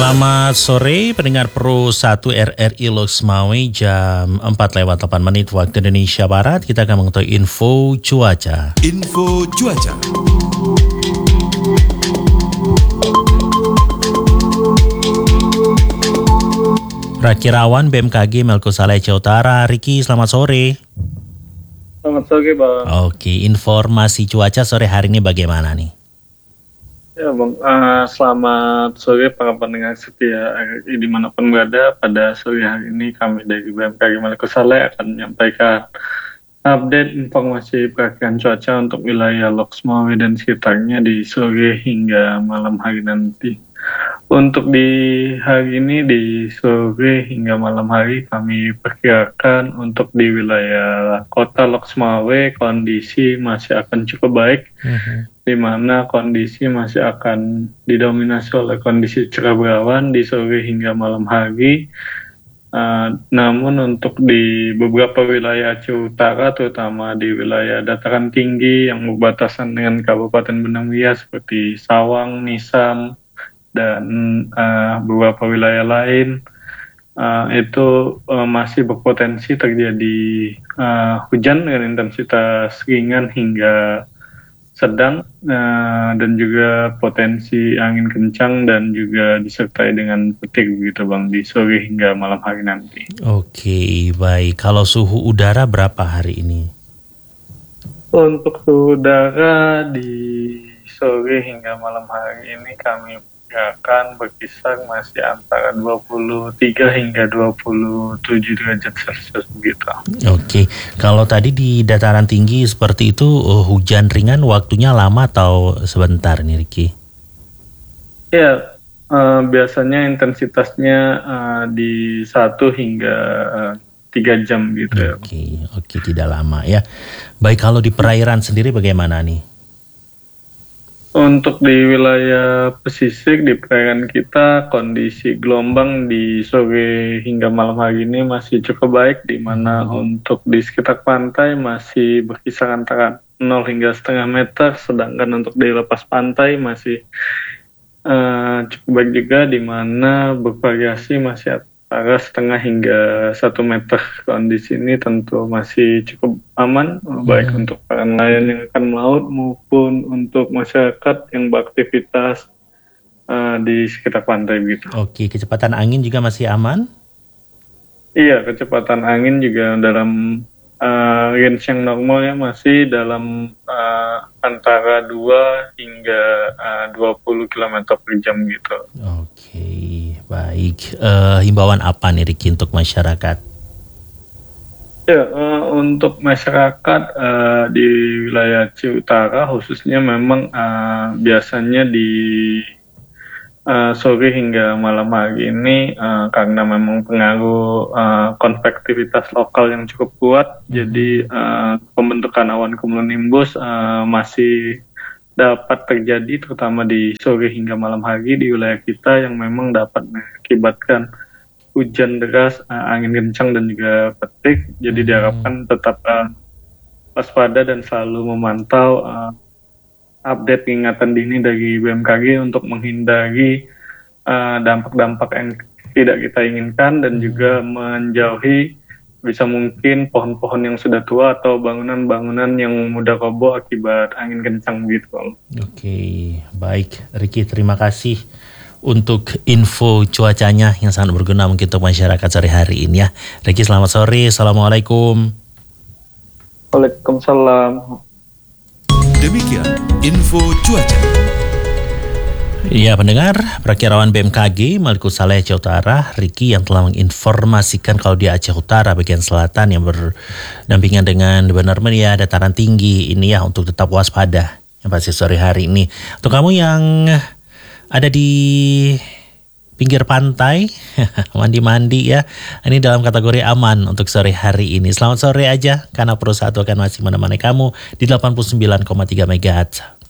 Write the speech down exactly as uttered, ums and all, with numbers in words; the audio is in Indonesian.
Selamat sore pendengar Pro satu R R I Loks Mawe, jam empat lewat delapan menit waktu Indonesia Barat. Kita akan mengetahui info cuaca. Info cuaca. Rakirawan B M K G Melko Saleh Aceh Utara. Riki, selamat sore. Selamat sore, Bang. Oke, informasi cuaca sore hari ini bagaimana nih? Ya, Bang. Uh, selamat sore para pendengar setia dimanapun berada. Pada sore hari ini kami dari B M K G Melko Saleh akan menyampaikan update informasi perakiraan cuaca untuk wilayah Loks Mawe dan sekitarnya di sore hingga malam hari nanti. Untuk di hari ini, di sore hingga malam hari, kami perkirakan untuk di wilayah kota Loks Mawe kondisi masih akan cukup baik, uh-huh. di mana kondisi masih akan didominasi oleh kondisi cerah berawan di sore hingga malam hari. Uh, namun untuk di beberapa wilayah Aceh Utara, terutama di wilayah dataran tinggi yang berbatasan dengan Kabupaten Benang Wiyah seperti Sawang, Nisam, dan uh, beberapa wilayah lain, uh, itu uh, masih berpotensi terjadi uh, hujan dengan intensitas ringan hingga sedang, uh, dan juga potensi angin kencang dan juga disertai dengan petir begitu, Bang, di sore hingga malam hari nanti. Oke, baik. Kalau suhu udara berapa hari ini? Untuk suhu udara di sore hingga malam hari ini kami akan berkisar masih antara dua puluh tiga hingga dua puluh tujuh derajat Celcius begitu. Oke, kalau tadi di dataran tinggi seperti itu, uh, hujan ringan waktunya lama atau sebentar nih, Riki? Ya, uh, biasanya intensitasnya uh, di satu hingga uh, tiga jam gitu. Oke, ya. Oke, tidak lama ya. Baik, kalau di perairan sendiri bagaimana nih? Untuk di wilayah pesisir di perairan kita, kondisi gelombang di sore hingga malam hari ini masih cukup baik, di mana hmm. untuk di sekitar pantai masih berkisar antara nol hingga setengah meter, sedangkan untuk di lepas pantai masih uh, cukup baik juga, di mana bervariasi masih antara setengah hingga satu meter. Kondisi ini tentu masih cukup aman, hmm. baik untuk para nelayan yang akan melaut maupun untuk masyarakat yang beraktivitas uh, di sekitar pantai begitu. Oke, kecepatan angin juga masih aman? Iya, kecepatan angin juga dalam uh, range yang normal ya, masih dalam uh, antara dua hingga uh, dua puluh kilometer per jam gitu. Oke, baik. Uh, himbauan apa nih, Riki, untuk masyarakat? Ya, uh, untuk masyarakat uh, di wilayah Aceh Utara khususnya memang uh, biasanya di uh, sore hingga malam hari ini uh, karena memang pengaruh uh, konvektivitas lokal yang cukup kuat, hmm. jadi uh, pembentukan awan cumulonimbus uh, masih dapat terjadi terutama di sore hingga malam hari di wilayah kita, yang memang dapat mengakibatkan hujan deras, uh, angin kencang dan juga petir. Jadi hmm. diharapkan tetap uh, waspada dan selalu memantau uh, update peringatan dini dari B M K G untuk menghindari uh, dampak-dampak yang tidak kita inginkan, dan juga menjauhi bisa mungkin pohon-pohon yang sudah tua atau bangunan-bangunan yang mudah roboh akibat angin kencang gitu, Bang. Oke, baik. Riki, terima kasih untuk info cuacanya yang sangat berguna mungkin untuk masyarakat sore hari ini ya. Riki, selamat sore. Assalamualaikum. Waalaikumsalam. Demikian info cuaca. Ya, pendengar, Perakirawan B M K G Melko Saleh Aceh Utara, Riki, yang telah menginformasikan kalau di Aceh Utara bagian selatan yang berdampingan dengan Benar Meriah dataran tinggi ini ya, untuk tetap waspada yang pasti sore hari ini. Untuk kamu yang ada di pinggir pantai, mandi-mandi ya, ini dalam kategori aman untuk sore hari ini. Selamat sore aja, karena Pro satu akan masih menemani kamu di delapan puluh sembilan koma tiga megahertz.